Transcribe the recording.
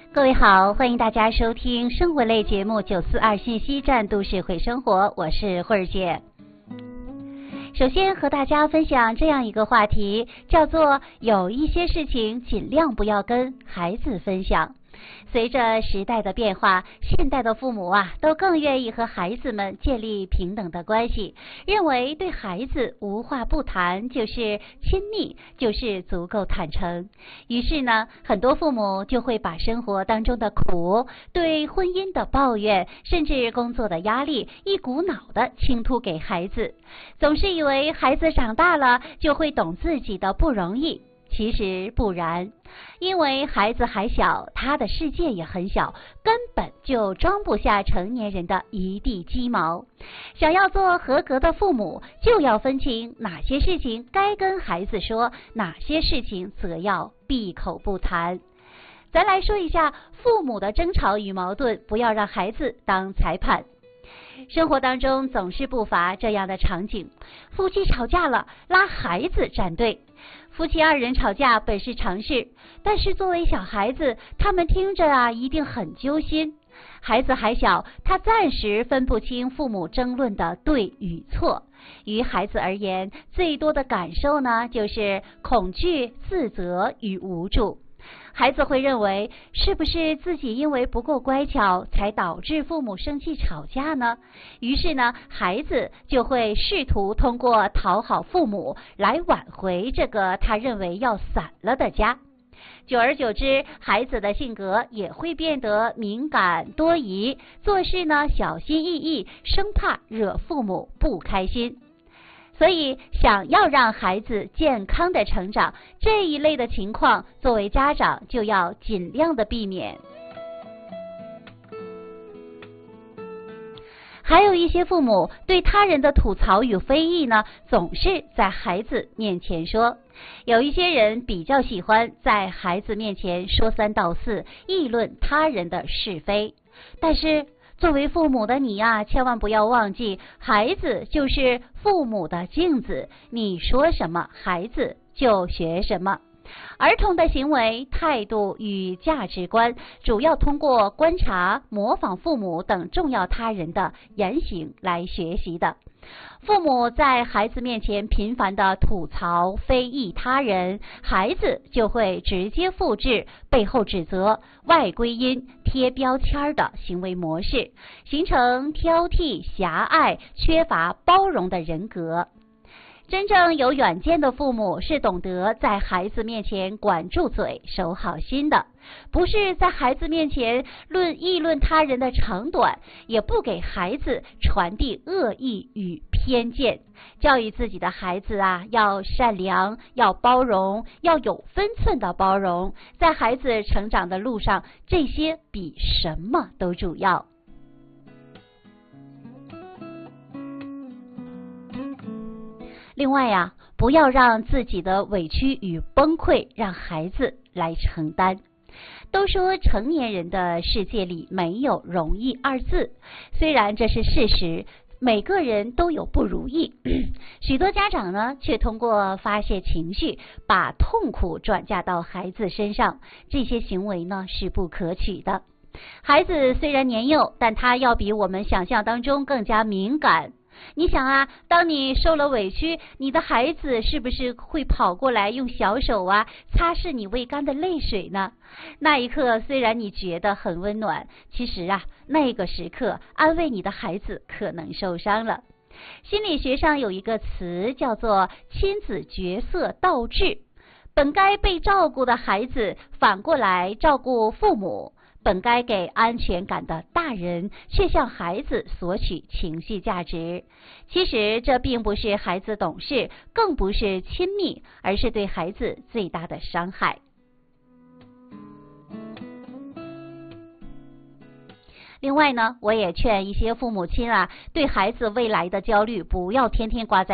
各位好，欢迎大家收听生活类节目942信息站都市会生活，我是慧儿姐。首先和大家分享这样一个话题，叫做有一些事情尽量不要跟孩子分享。随着时代的变化，现代的父母都更愿意和孩子们建立平等的关系，认为对孩子无话不谈就是亲密，就是足够坦诚。于是呢，很多父母就会把生活当中的苦、对婚姻的抱怨，甚至工作的压力，一股脑的倾吐给孩子，总是以为孩子长大了就会懂自己的不容易。其实不然，因为孩子还小，他的世界也很小，根本就装不下成年人的一地鸡毛。想要做合格的父母，就要分清哪些事情该跟孩子说，哪些事情则要闭口不谈。咱来说一下父母的争吵与矛盾，不要让孩子当裁判。生活当中总是不乏这样的场景，夫妻吵架了，拉孩子站队。夫妻二人吵架本是常事，但是作为小孩子，他们听着一定很揪心。孩子还小，他暂时分不清父母争论的对与错。于孩子而言，最多的感受呢，就是恐惧、自责与无助。孩子会认为，是不是自己因为不够乖巧，才导致父母生气吵架呢？于是呢，孩子就会试图通过讨好父母来挽回这个他认为要散了的家。久而久之，孩子的性格也会变得敏感多疑，做事呢小心翼翼，生怕惹父母不开心。所以想要让孩子健康的成长，这一类的情况，作为家长就要尽量的避免。还有一些父母对他人的吐槽与非议呢，总是在孩子面前说。有一些人比较喜欢在孩子面前说三道四，议论他人的是非。但是作为父母的你千万不要忘记，孩子就是父母的镜子，你说什么，孩子就学什么。儿童的行为、态度与价值观，主要通过观察、模仿父母等重要他人的言行来学习的。父母在孩子面前频繁的吐槽、非议他人，孩子就会直接复制背后指责、外归因、贴标签的行为模式，形成挑剔、狭隘、缺乏包容的人格。真正有远见的父母是懂得在孩子面前管住嘴、守好心的，不是在孩子面前议论他人的长短，也不给孩子传递恶意与偏见。教育自己的孩子要善良，要包容，要有分寸的包容。在孩子成长的路上，这些比什么都主要。另外不要让自己的委屈与崩溃让孩子来承担。都说成年人的世界里没有容易二字，虽然这是事实，每个人都有不如意，许多家长呢却通过发泄情绪，把痛苦转嫁到孩子身上，这些行为呢是不可取的。孩子虽然年幼，但他要比我们想象当中更加敏感。你想当你受了委屈，你的孩子是不是会跑过来用小手擦拭你未干的泪水呢？那一刻虽然你觉得很温暖，其实那个时刻安慰你的孩子可能受伤了。心理学上有一个词叫做亲子角色倒置，本该被照顾的孩子反过来照顾父母，本该给安全感的大人却向孩子索取情绪价值。其实这并不是孩子懂事，更不是亲密，而是对孩子最大的伤害。另外呢，我也劝一些父母亲对孩子未来的焦虑不要天天挂在